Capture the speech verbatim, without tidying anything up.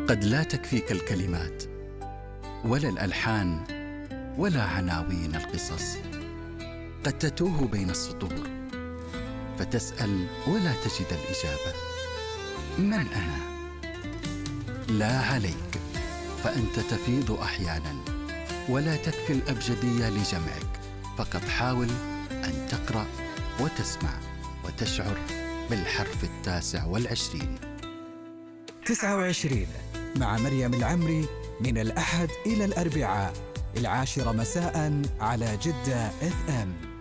قد لا تكفيك الكلمات ولا الألحان ولا عناوين القصص. قد تتوه بين السطور فتسأل ولا تجد الإجابة: من أنا؟ لا عليك، فأنت تفيض أحياناً ولا تكفي الأبجدية لجمعك، فقط حاول أن تقرأ وتسمع وتشعر بالحرف التاسع والعشرين. تسعة وعشرين مع مريم العمري، من الأحد إلى الأربعاء العاشرة مساء على جدة إف إم.